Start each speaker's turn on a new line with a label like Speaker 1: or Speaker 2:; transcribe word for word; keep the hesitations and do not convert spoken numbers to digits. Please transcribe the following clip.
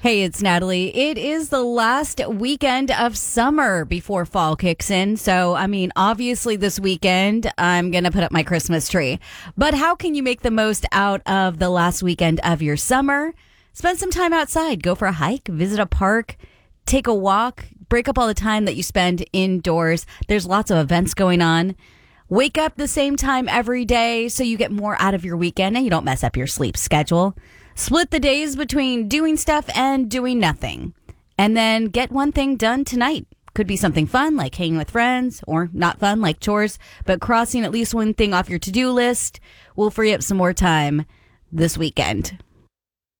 Speaker 1: Hey, it's Natalie. It is the last weekend of summer before fall kicks in. So, I mean, obviously this weekend I'm going to put up my Christmas tree. But how can you make the most out of the last weekend of your summer? Spend some time outside. Go for a hike, visit a park, take a walk, break up all the time that you spend indoors. There's lots of events going on. Wake up the same time every day so you get more out of your weekend and you don't mess up your sleep schedule. Split the days between doing stuff and doing nothing. And then get one thing done tonight. Could be something fun like hanging with friends, or not fun like chores, but crossing at least one thing off your to-do list will free up some more time this weekend.